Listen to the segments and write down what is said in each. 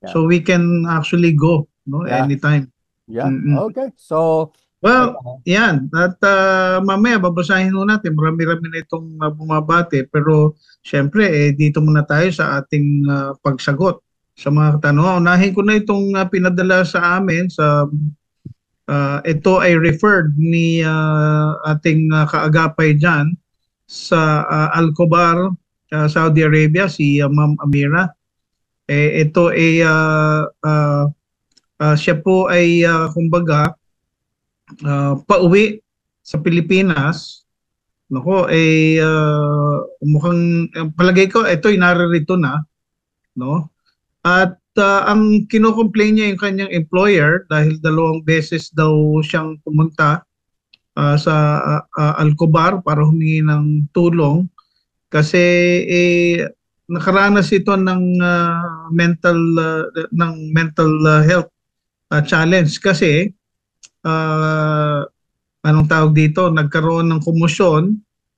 Yeah. So we can actually go, no, Yeah. anytime. Yeah. Mm-mm. Okay. So, Well, eto, yan. At mamaya babasahin mo natin. Marami-rami na itong bumabate. Pero syempre, dito muna tayo sa ating pagsagot sa mga katanungan. Unahin ko na itong pinadala sa amin. Ito ay referred ni ating kaagapay dyan sa Al-Khobar, Saudi Arabia, si Ma'am Amira. Ito ay siya po ay kumbaga pauwi sa Pilipinas. Nako, mukhang palagay ko ito'y naririto na, no? At ang kino-complain niya yung kanyang employer dahil 2 beses daw siyang pumunta sa Alcobar para humingi ng tulong kasi nakaranas ito ng mental health challenge kasi uh, anong tawag dito, nagkaroon ng komosyon.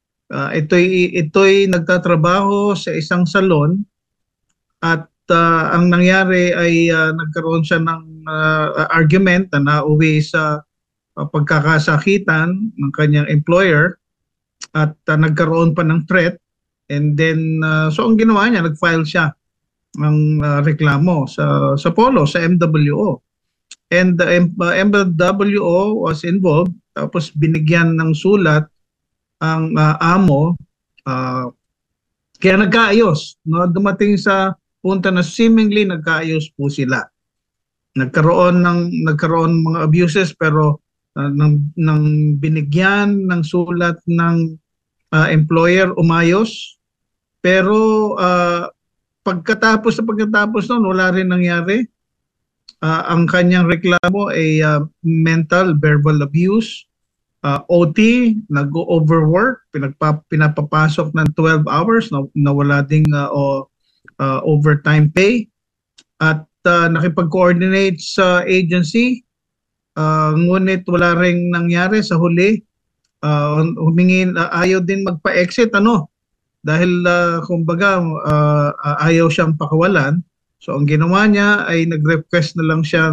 Ito'y nagtatrabaho sa isang salon at ang nangyari ay nagkaroon siya ng argument na nauwi sa pagkakasakitan ng kanyang employer at nagkaroon pa ng threat, and then so ang ginawa niya, nag-file siya ng reklamo sa Polo, sa MWO. And the MWO was involved, tapos binigyan ng sulat ang amo, kaya nagkaayos, no? Dumating sa punta na seemingly nagkaayos po sila. Nagkaroon mga abuses pero nang binigyan ng sulat ng employer, umayos. Pero pagkatapos noon, wala rin nangyari. Ang kanyang reklamo ay mental, verbal abuse, OT, nag-overwork, pinapapasok ng 12 hours, na wala ding overtime pay, at nakipag-coordinate sa agency, ngunit wala ring nangyari sa huli. Ayaw din magpa-exit, dahil kumbaga ayaw siyang pakawalan. So ang ginawa niya ay nag-request na lang siya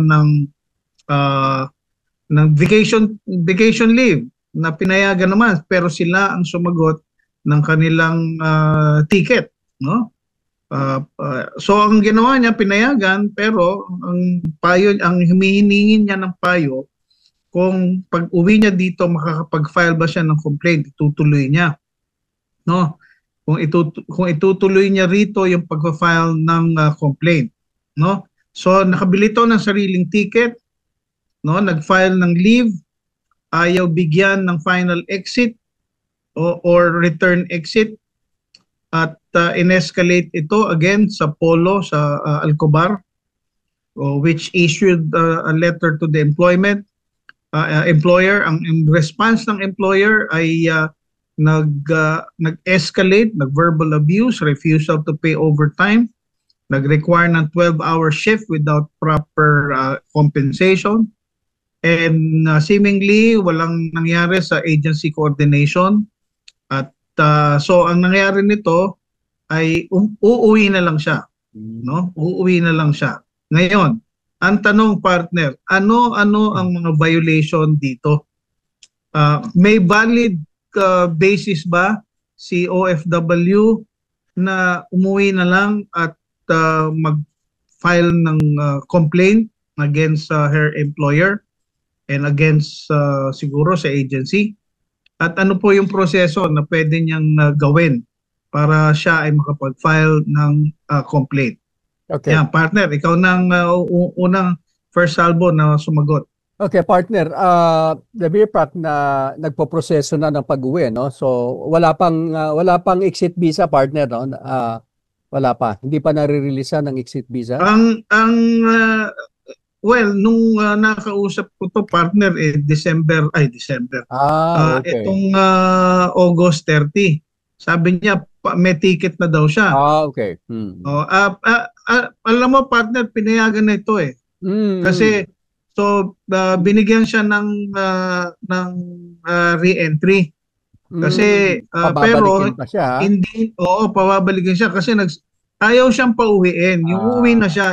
ng vacation leave na pinayagan naman, pero sila ang sumagot ng kanilang ticket, no? So ang ginawa niya, pinayagan, pero ang humihiningi niya ng payo kung pag-uwi niya dito makakapag-file ba siya ng complaint, itutuloy niya, no? Kung itutuloy niya rito yung pag-file ng complaint, no? So nakabili to ng sariling ticket, no? Nag-file ng leave, ayaw bigyan ng final exit or return exit, at in-escalate ito again sa Polo, sa Alcobar, which issued a letter to the employer. Ang response ng employer ay nag-escalate, nag-verbal abuse, refusal to pay overtime, nag-require ng 12-hour shift without proper compensation, and seemingly walang nangyari sa agency coordination. At so ang nangyari nito ay uuwi na lang siya, no? Uuwi na lang siya. Ngayon, ang tanong, partner, ano ang mga violation dito? May valid basis ba si OFW na umuwi na lang at mag-file ng complaint against her employer and against siguro sa agency? At ano po yung proseso na pwede niyang gawin para siya ay makapag-file ng complaint? okay. Yan, partner, ikaw nang unang first salvo na sumagot. Okay, partner. The BIRPAC na nagpo-proseso na ng pag-uwi, no? So wala pang exit visa, partner, no? Wala pa. Hindi pa nare-release ng exit visa. Well, nung nakausap ko to, partner, December. Okay. Itong August 30. Sabi niya may ticket na daw siya. Okay. Alam mo, partner, pinayagan na ito eh. Kasi so binigyan siya ng re-entry. Kasi pero Pababalikin pa siya, ha? hindi, pababalikin siya kasi ayaw siyang pauwiin. Yung uuwi na siya,